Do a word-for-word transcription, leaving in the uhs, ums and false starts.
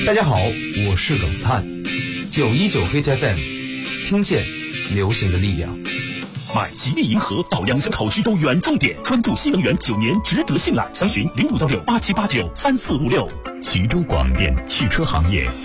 大家好，我是耿斯坦，九一九 Hit F M， 听见流行的力量。 买吉利银河到两省口徐州远重点，专注新能源九年，值得信赖。详询零五幺六八七八九三四五六。 徐州广电汽车行业